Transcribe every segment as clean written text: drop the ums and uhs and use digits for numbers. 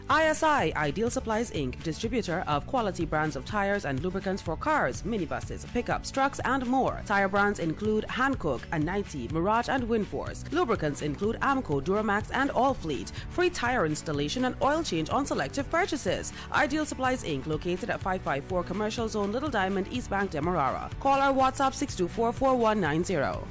ISI, Ideal Supplies Inc., distributor of quality brands of tires and lubricants for cars, minibuses, pickups, trucks, and more. Tire brands include Hankook, Anite, Mirage, and Winforce. Lubricants include Amco, Duramax, and Allfleet. Free tire installation and oil change on selective purchases. Ideal Supplies Inc., located at 554 Commercial Zone, Little Diamond, East Bank, Demerara. Call our WhatsApp 624-4190.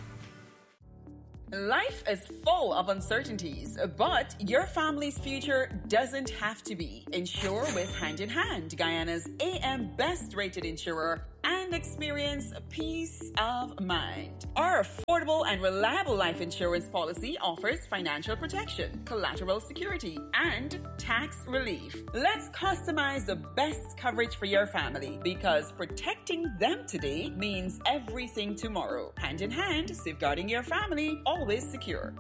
Life is full of uncertainties, but your family's future doesn't have to be. Insure with Hand in Hand, Guyana's AM best rated insurer, and experience peace of mind. Our affordable and reliable life insurance policy offers financial protection, collateral security, and tax relief. Let's customize the best coverage for your family, because protecting them today means everything tomorrow. Hand in Hand, safeguarding your family, always secure.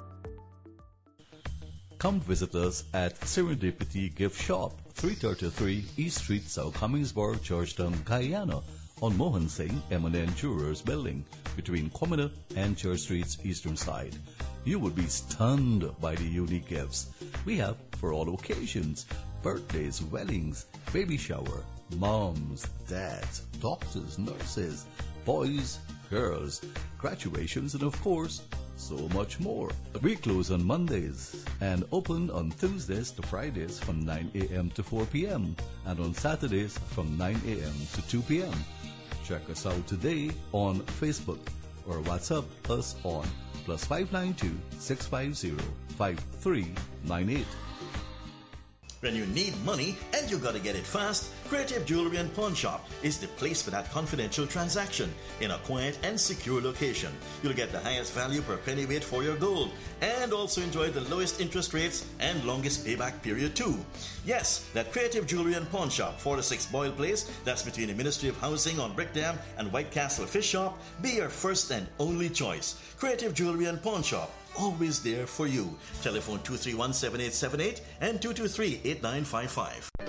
Come visit us at Serendipity Gift Shop, 333 East Street, South Hummingsburg, Georgetown, Guyana, on Mohan Singh M&N Jewelers Building, between Commoner and Church Street's eastern side. You will be stunned by the unique gifts we have for all occasions: birthdays, weddings, baby shower, moms, dads, doctors, nurses, boys, girls, graduations, and of course, so much more. We close on Mondays and open on Tuesdays to Fridays from 9 a.m. to 4 p.m. and on Saturdays from 9 a.m. to 2 p.m. Check us out today on Facebook or WhatsApp us on +592 650 5398. When you need money and you gotta get it fast, Creative Jewelry and Pawn Shop is the place for that confidential transaction in a quiet and secure location. You'll get the highest value per pennyweight for your gold and also enjoy the lowest interest rates and longest payback period too. Yes, that Creative Jewelry and Pawn Shop, 4-6 Boyle Place, that's between the Ministry of Housing on Brickdam and White Castle Fish Shop, be your first and only choice. Creative Jewelry and Pawn Shop, always there for you. Telephone 231-7878 and 223-8955.